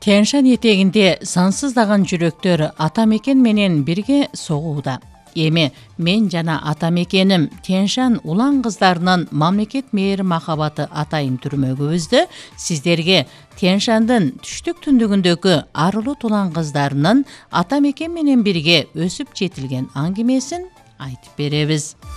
Тянь-Шань этегинде сансыздаган жүрөктөр ата мекен менен бирге согууда. Эми мен жана ата мекеним Тянь-Шань улан кыздарынын мамлекет мээри махабаты атайын түрмөгүбүздө сиздерге Тянь-Шаньдын түштүк түндүгүндөгү арылуу улан кыздарынын ата мекен менен бирге өсүп жетилген аңгемесин айтып беребиз.